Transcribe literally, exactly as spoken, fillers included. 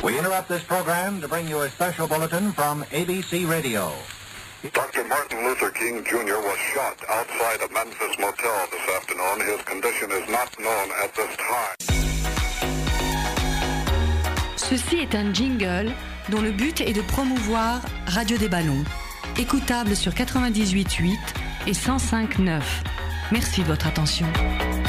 We interrupt this program to bring you a special bulletin from A B C Radio. Doctor Martin Luther King Junior was shot outside a Memphis motel this afternoon. His condition is not known at this time. Ceci est un jingle dont le but est de promouvoir Radio des Ballons, écoutable sur quatre-vingt-dix-huit virgule huit et cent cinq virgule neuf. Merci de votre attention.